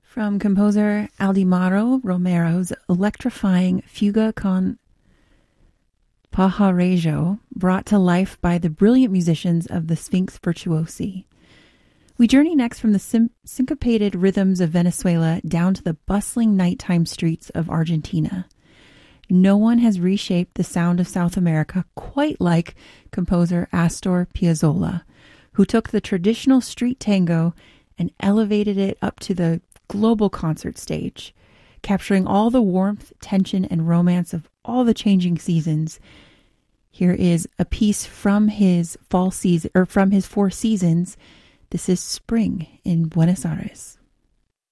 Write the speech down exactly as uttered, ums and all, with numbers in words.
From composer Aldemaro Romero's electrifying Fuga con Pajarejo, brought to life by the brilliant musicians of the Sphinx Virtuosi. We journey next from the syn- syncopated rhythms of Venezuela down to the bustling nighttime streets of Argentina. No one has reshaped the sound of South America quite like composer Astor Piazzolla, who took the traditional street tango and elevated it up to the global concert stage, capturing all the warmth, tension, and romance of all the changing seasons. Here is a piece from his fall season, or from his Four Seasons. This is Spring in Buenos Aires.